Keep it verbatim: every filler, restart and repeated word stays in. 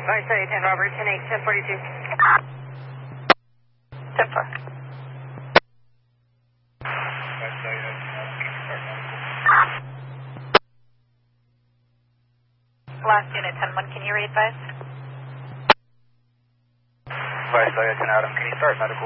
Vice ten Robert, ten eight, ten forty-two. ten four. Last unit ten one, can you read advise? Vice ten Adam, can you start medical?